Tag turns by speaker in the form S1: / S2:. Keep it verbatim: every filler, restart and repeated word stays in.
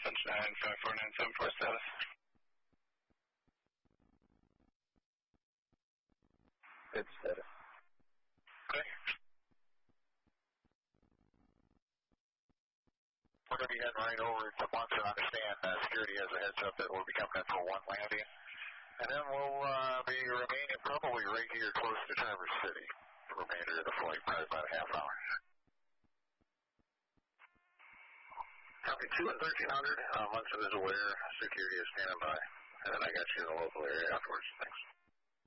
S1: Sunshine five four nine seven four status.
S2: Good status.
S1: Okay.
S3: We're going to be heading right over to Munson. Understand uh, security has a heads up that we'll be coming in for one landing. And then we'll uh, be remaining probably right here close to Traverse City. The remainder of the flight, probably about a half hour. Copy two and thirteen hundred. Uh, Munson is aware. Security is standing by. And then I got you in the local area afterwards. Thanks.